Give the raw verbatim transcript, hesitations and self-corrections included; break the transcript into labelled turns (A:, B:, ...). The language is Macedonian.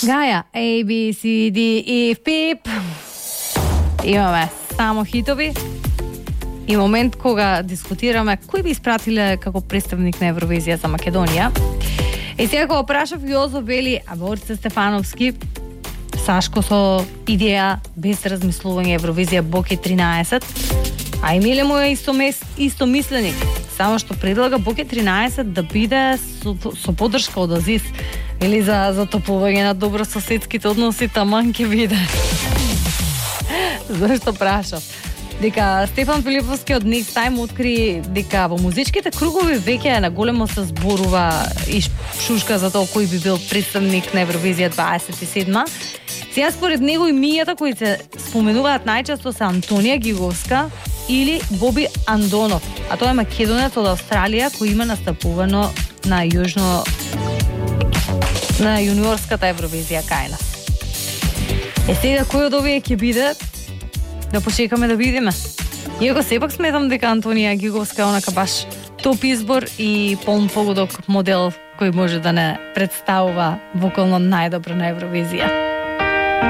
A: Гаја, A, B, C, D, E, P. Имаме само хитови. И момент кога дискутираме кој би испратиле како представник на Евровизија за Македонија. И сега кога прашав Јозо вели, а Борица Стефановски, Сашко со идеја без размислување Евровизија Боки тринаесет, а Емиле му е истомес, истомисленик, само што предлага Боки тринаесет да биде со, со поддршка од Азис или за затоплување на добрососедските односи, таман ќе биде. Зашто прашав? Дека Стефан Филиповски од Next Time откри дека во музичките кругови веќе на големо се зборува и шушка за тоа кој би бил представник на Евровизија дваесет и седма. Сега според него имињата кои се споменуваат најчесто се Антонија Гиговска или Боби Андонов, а тоа е македонец од Австралија кој има настапувано на јужно на јуниорската Евровизија кај нас. Е сега кој од овие ќе биде? Да почекаме да видиме. Иако сепак сметам дека Антонија Гиговска е онака баш топ избор и полн погодок модел кој може да не представува вокално најдобро на Евровизија.